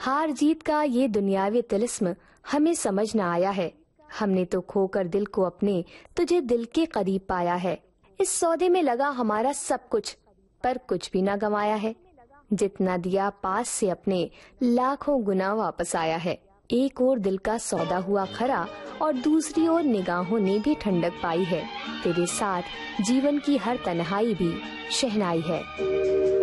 हार जीत का ये दुनियावी तिलिस्म हमें समझ न आया है। हमने तो खोकर दिल को अपने तुझे दिल के करीब पाया है। इस सौदे में लगा हमारा सब कुछ, पर कुछ भी ना गंवाया है। जितना दिया पास से अपने, लाखों गुना वापस आया है। एक ओर दिल का सौदा हुआ खरा और दूसरी ओर निगाहों ने भी ठंडक पाई है। तेरे साथ जीवन की हर तन्हाई भी शहनाई है।